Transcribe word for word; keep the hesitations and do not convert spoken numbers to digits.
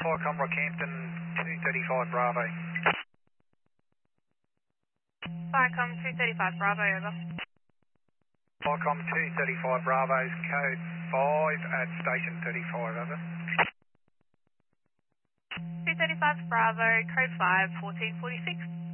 Viacom Rockhampton two thirty-five Bravo. Viacom two thirty-five Bravo, over. Viacom two thirty-five Bravo's code five at station thirty-five, over. two thirty-five Bravo, code five, fourteen forty-six.